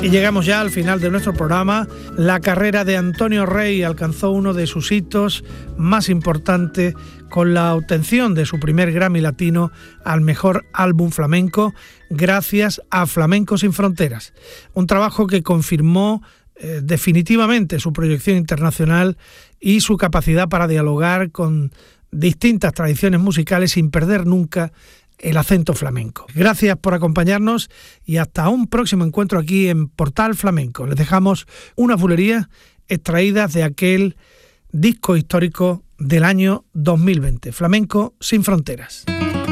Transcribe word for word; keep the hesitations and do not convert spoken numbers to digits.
Y llegamos ya al final de nuestro programa. La carrera de Antonio Rey alcanzó uno de sus hitos más importantes con la obtención de su primer Grammy Latino al mejor álbum flamenco, gracias a Flamenco Sin Fronteras. Un trabajo que confirmó eh, definitivamente su proyección internacional y su capacidad para dialogar con distintas tradiciones musicales sin perder nunca el acento flamenco. Gracias por acompañarnos y hasta un próximo encuentro aquí en Portal Flamenco. Les dejamos unas bulerías extraídas de aquel disco histórico del año dos mil veinte, Flamenco Sin Fronteras.